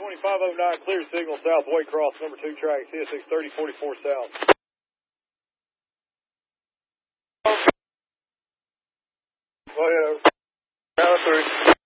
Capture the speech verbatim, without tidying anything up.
twenty-five oh nine, clear signal south, Waycross, number two track, C S six thirty forty-four south. Go ahead, over. Tower three.